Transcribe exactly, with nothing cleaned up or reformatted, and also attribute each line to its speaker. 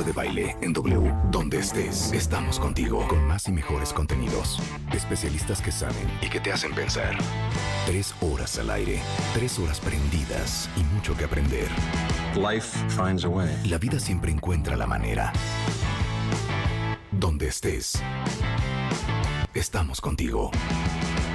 Speaker 1: Marta de Baile en W. Donde estés, estamos contigo con más y mejores contenidos. Especialistas que saben y que te hacen pensar. Tres horas al aire, tres horas prendidas y mucho que aprender.
Speaker 2: Life finds a way.
Speaker 1: La vida siempre encuentra la manera. Donde estés, estamos contigo.